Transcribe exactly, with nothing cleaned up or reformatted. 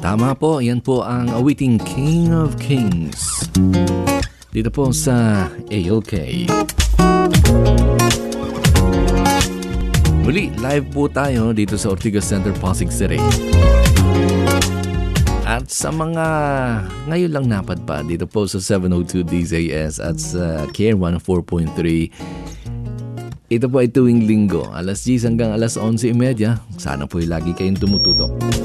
Tama po, yan po ang awiting King of Kings. Dito po sa A L K. Muli, live po tayo dito sa Ortigas Center, Pasig City. At sa mga ngayon lang napadpa dito po sa seven oh two D Z S at sa K R one oh four point three. Ito po ay tuwing linggo, alas diyes hanggang alas onse trenta. Sana po ay lagi kayong tumututok.